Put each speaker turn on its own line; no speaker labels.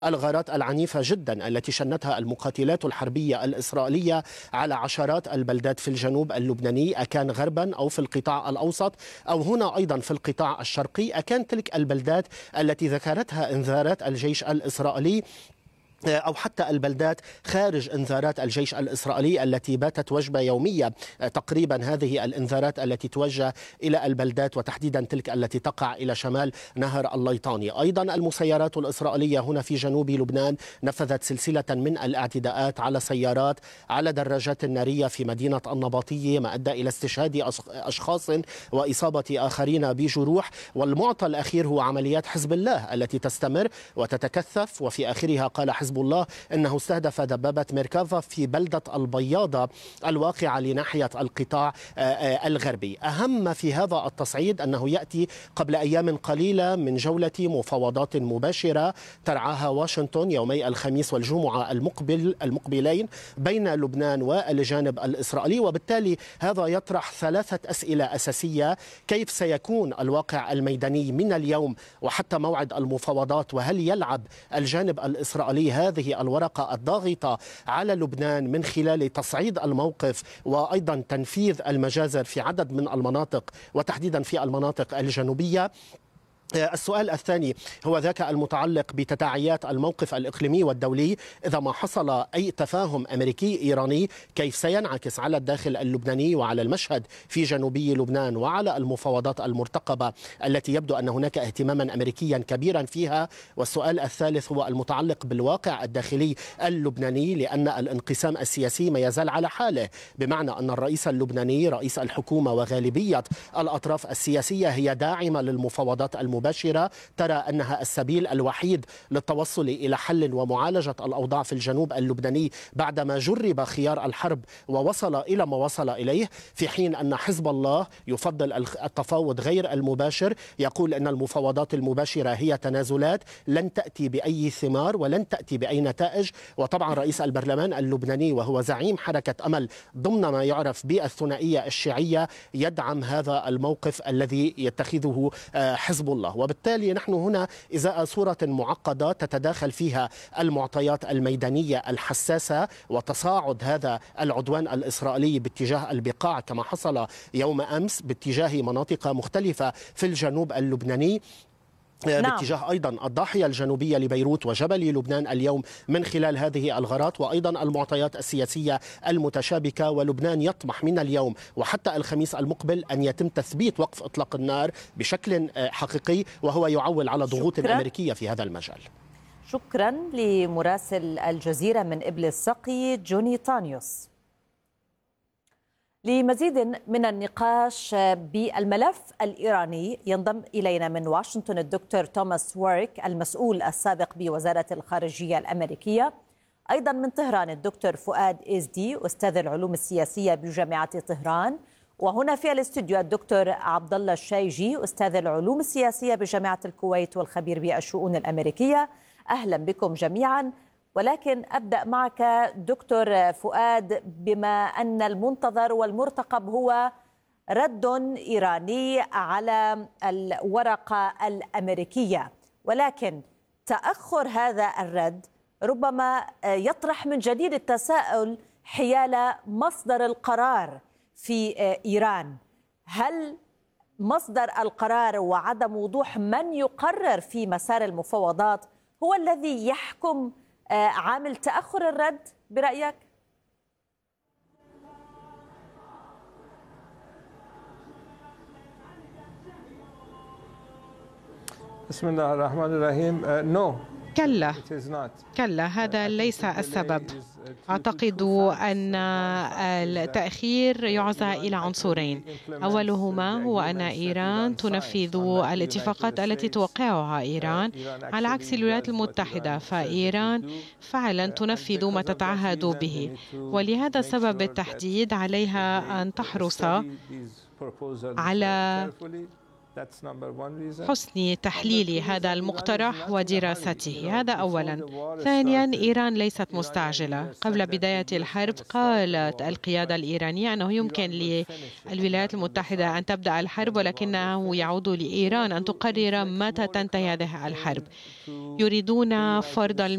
الغارات العنيفة جدا التي شنتها المقاتلات الحربية الإسرائيلية على عشرات البلدات في الجنوب اللبناني، أكان غربا أو في القطاع الأوسط أو هنا أيضا في القطاع الشرقي، أكان تلك البلدات التي ذكرتها إنذارات الجيش الإسرائيلي أو حتى البلدات خارج إنذارات الجيش الإسرائيلي التي باتت وجبة يومية. تقريبا هذه الإنذارات التي توجه إلى البلدات وتحديدا تلك التي تقع إلى شمال نهر الليطاني. أيضا المسيرات الإسرائيلية هنا في جنوب لبنان نفذت سلسلة من الاعتداءات على سيارات، على دراجات نارية في مدينة النباطية، ما أدى إلى استشهاد أشخاص وإصابة آخرين بجروح. والمعطى الأخير هو عمليات حزب الله التي تستمر وتتكثف، وفي آخرها قال حزب الله أنه استهدف دبابة ميركافا في بلدة البياضة الواقعة لناحية القطاع الغربي. أهم ما في هذا التصعيد أنه يأتي قبل أيام قليلة من جولة مفاوضات مباشرة ترعاها واشنطن يومي الخميس والجمعة المقبلين بين لبنان والجانب الإسرائيلي، وبالتالي هذا يطرح ثلاثة أسئلة أساسية: كيف سيكون الواقع الميداني من اليوم وحتى موعد المفاوضات؟ وهل يلعب الجانب الإسرائيلي هذه الورقة الضاغطة على لبنان من خلال تصعيد الموقف وأيضا تنفيذ المجازر في عدد من المناطق وتحديدا في المناطق الجنوبية؟ السؤال الثاني هو ذاك المتعلق بتداعيات الموقف الإقليمي والدولي. إذا ما حصل أي تفاهم أمريكي إيراني كيف سينعكس على الداخل اللبناني وعلى المشهد في جنوبي لبنان وعلى المفاوضات المرتقبة التي يبدو أن هناك اهتماما أمريكيا كبيرا فيها؟ والسؤال الثالث هو المتعلق بالواقع الداخلي اللبناني، لأن الانقسام السياسي ما يزال على حاله، بمعنى أن الرئيس اللبناني رئيس الحكومة وغالبية الأطراف السياسية هي داعمة للمفاوضات المباشرة، ترى أنها السبيل الوحيد للتوصل إلى حل ومعالجة الأوضاع في الجنوب اللبناني بعدما جرب خيار الحرب ووصل إلى ما وصل إليه، في حين أن حزب الله يفضل التفاوض غير المباشر، يقول أن المفاوضات المباشرة هي تنازلات لن تأتي بأي ثمار ولن تأتي بأي نتائج. وطبعا رئيس البرلمان اللبناني وهو زعيم حركة أمل ضمن ما يعرف بالثنائية الشيعية يدعم هذا الموقف الذي يتخذه حزب الله. وبالتالي نحن هنا إزاء صورة معقدة تتداخل فيها المعطيات الميدانية الحساسة وتصاعد هذا العدوان الإسرائيلي باتجاه البقاع كما حصل يوم أمس باتجاه مناطق مختلفة في الجنوب اللبناني، باتجاه أيضا الضاحية الجنوبية لبيروت وجبل لبنان اليوم من خلال هذه الغارات، وأيضا المعطيات السياسية المتشابكة. ولبنان يطمح من اليوم وحتى الخميس المقبل أن يتم تثبيت وقف إطلاق النار بشكل حقيقي، وهو يعول على ضغوط أمريكية في هذا المجال.
شكرا لمراسل الجزيرة من إبل السقي جوني تانيوس. لمزيد من النقاش بالملف الإيراني ينضم إلينا من واشنطن الدكتور توماس واريك المسؤول السابق بوزارة الخارجية الأمريكية، أيضا من طهران الدكتور فؤاد إزدي أستاذ العلوم السياسية بجامعة طهران، وهنا في الاستوديو الدكتور عبد الله الشايجي أستاذ العلوم السياسية بجامعة الكويت والخبير بالشؤون الأمريكية. أهلا بكم جميعا. ولكن أبدأ معك دكتور فؤاد، بما أن المنتظر والمرتقب هو رد إيراني على الورقة الأمريكية، ولكن تأخر هذا الرد ربما يطرح من جديد التساؤل حيال مصدر القرار في إيران. هل مصدر القرار وعدم وضوح من يقرر في مسار المفاوضات هو الذي يحكم عامل تأخر الرد برأيك؟
بسم الله الرحمن الرحيم.
كلا، هذا ليس السبب. أعتقد أن التأخير يعزى إلى عنصرين، أولهما هو أن إيران تنفذ الاتفاقات التي توقعها إيران على عكس الولايات المتحدة، فإيران فعلا تنفذ ما تتعهد به، ولهذا السبب بالتحديد عليها أن تحرص على حسن تحليل هذا المقترح ودراسته. هذا أولا. ثانيا، إيران ليست مستعجلة. قبل بداية الحرب قالت القيادة الإيرانية أنه يمكن للولايات المتحدة أن تبدأ الحرب، ولكنه يعود لإيران أن تقرر متى تنتهي هذه الحرب. يريدون فرض